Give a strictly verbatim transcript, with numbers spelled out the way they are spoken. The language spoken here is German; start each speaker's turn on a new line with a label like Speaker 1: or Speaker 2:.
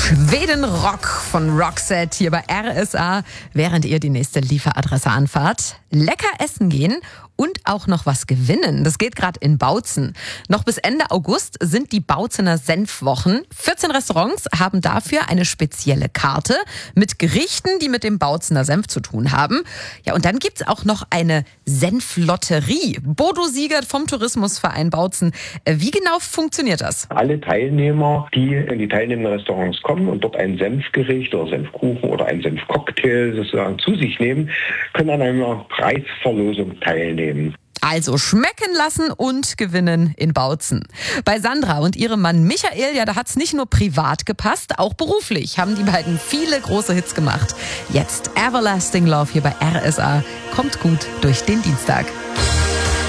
Speaker 1: Schweden-Rock von Roxette hier bei R S A, während ihr die nächste Lieferadresse anfahrt. Lecker essen gehen und auch noch was gewinnen. Das geht gerade in Bautzen. Noch bis Ende August sind die Bautzener Senfwochen. vierzehn Restaurants haben dafür eine spezielle Karte mit Gerichten, die mit dem Bautzener Senf zu tun haben. Ja, und dann gibt's auch noch eine Senflotterie. Bodo Siegert vom Tourismusverein Bautzen. Wie genau funktioniert das?
Speaker 2: Alle Teilnehmer, die in die teilnehmenden Restaurants kommen und dort ein Senfgericht oder Senfkuchen oder einen Senfcocktail sozusagen zu sich nehmen, können an einer Preisverlosung teilnehmen.
Speaker 1: Also schmecken lassen und gewinnen in Bautzen. Bei Sandra und ihrem Mann Michael, ja, da hat's nicht nur privat gepasst, auch beruflich haben die beiden viele große Hits gemacht. Jetzt Everlasting Love hier bei R S A. Kommt gut durch den Dienstag.